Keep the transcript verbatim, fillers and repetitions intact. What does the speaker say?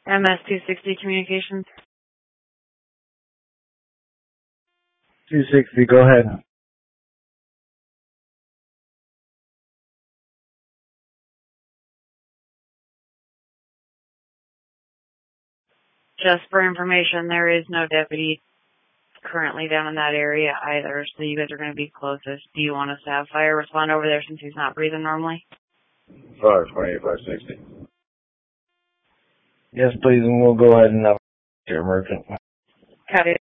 M S two sixty Communications. two sixty, go ahead. Just for information, there is no deputy currently down in that area either, so you guys are going to be closest. Do you want us to have fire respond over there since he's not breathing normally? Fire twenty-eight five sixty. Yes, please, and we'll go ahead and have your emergent. Copy.